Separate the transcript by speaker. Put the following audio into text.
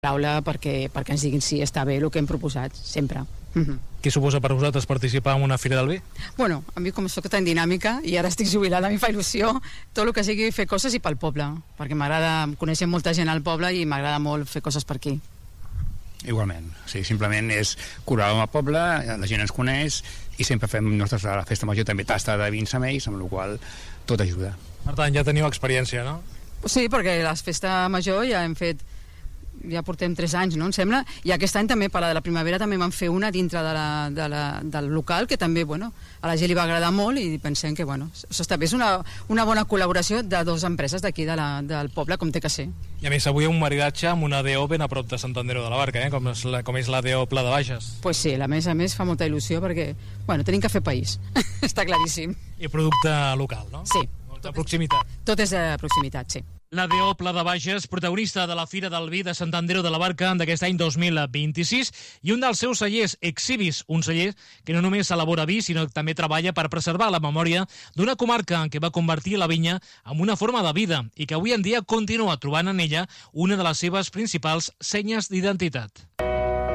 Speaker 1: l'aula perquè ens diguin si està bé el que hem proposat, sempre.
Speaker 2: Què suposa per vosaltres participar en una Fira del Vi?
Speaker 1: Bueno, a mi com soc tan dinàmica i ara estic jubilada, a mi fa il·lusió tot el que sigui fer coses i pel poble, perquè m'agrada conèixer molta gent al poble i m'agrada molt fer coses per aquí.
Speaker 3: Igualment, sí, simplement és curar el poble, la gent ens coneix i sempre fem nostres, la festa major també tasta de vins amb ells, amb la qual tot ajuda.
Speaker 2: Per tant, ja teniu experiència, no?
Speaker 1: Sí, perquè la festa major ja hem fet, ja portem 3 anys, no, em sembla, i aquest any també, per la de la primavera, també vam fer una dintre del local, que també, bueno, a la gent li va agradar molt i pensem que, bueno, això està bé, és una bona col·laboració de 2 empreses d'aquí del poble, com té que ser.
Speaker 2: I a més, avui un maridatge amb una DO ben a prop de Sant Andreu de la Barca, com és la DO Pla de Bages.
Speaker 1: Pues sí, a més fa molta il·lusió perquè, bueno, tenim que fer país, està claríssim.
Speaker 2: I producte local, no?
Speaker 1: Sí.
Speaker 2: De proximitat.
Speaker 1: Tot és de proximitat, sí.
Speaker 2: La DO Pla de Bages, protagonista de la Fira del Vi de Sant Andreu de la Barca d'aquest any 2026, i un dels seus cellers, Exhibis, un celler que no només elabora vi, sinó que també treballa per preservar la memòria d'una comarca en què va convertir la vinya en una forma de vida i que avui en dia continua trobant en ella una de les seves principals senyes d'identitat.